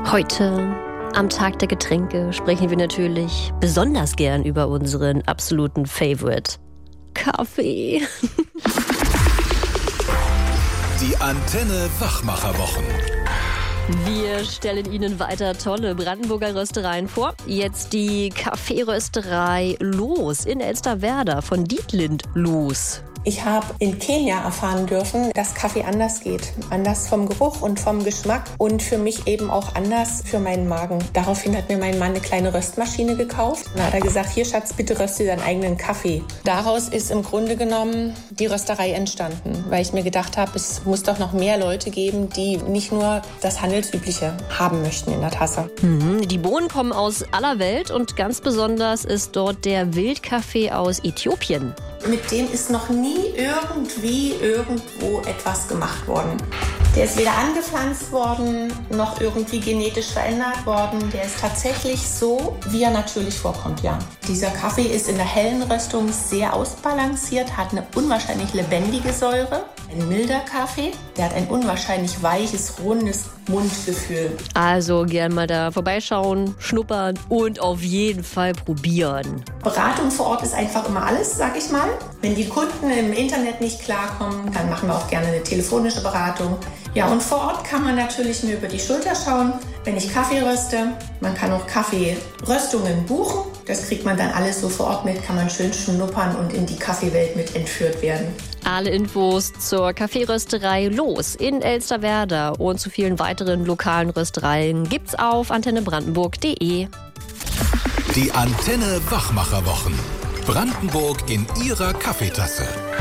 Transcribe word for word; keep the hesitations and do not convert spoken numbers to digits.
Heute, am Tag der Getränke, sprechen wir natürlich besonders gern über unseren absoluten Favorite: Kaffee. Die Antenne Wachmacherwochen. Wir stellen Ihnen weiter tolle Brandenburger Röstereien vor. Jetzt die Kaffeerösterei Loos in Elsterwerda von Dietlind Loos. Ich habe in Kenia erfahren dürfen, dass Kaffee anders geht. Anders vom Geruch und vom Geschmack und für mich eben auch anders für meinen Magen. Daraufhin hat mir mein Mann eine kleine Röstmaschine gekauft. Dann hat er gesagt, hier Schatz, bitte röste deinen eigenen Kaffee. Daraus ist im Grunde genommen die Rösterei entstanden, weil ich mir gedacht habe, es muss doch noch mehr Leute geben, die nicht nur das Handelsübliche haben möchten in der Tasse. Mhm, die Bohnen kommen aus aller Welt und ganz besonders ist dort der Wildkaffee aus Äthiopien. Mit dem ist noch nie irgendwie irgendwo etwas gemacht worden. Der ist weder angepflanzt worden, noch irgendwie genetisch verändert worden. Der ist tatsächlich so, wie er natürlich vorkommt, ja. Dieser Kaffee ist in der hellen Röstung sehr ausbalanciert, hat eine unwahrscheinlich lebendige Säure. Ein milder Kaffee, der hat ein unwahrscheinlich weiches, rundes Mundgefühl. Also gern mal da vorbeischauen, schnuppern und auf jeden Fall probieren. Beratung vor Ort ist einfach immer alles, sag ich mal. Wenn die Kunden im Internet nicht klarkommen, dann machen wir auch gerne eine telefonische Beratung. Ja, und vor Ort kann man natürlich nur über die Schulter schauen, wenn ich Kaffee röste. Man kann auch Kaffeeröstungen buchen. Das kriegt man dann alles so vor Ort mit, kann man schön schnuppern und in die Kaffeewelt mit entführt werden. Alle Infos zur Kaffeerösterei Loos in Elsterwerda und zu vielen weiteren lokalen Röstereien gibt's auf antenne brandenburg punkt de. Die Antenne Wachmacherwochen. Brandenburg in ihrer Kaffeetasse.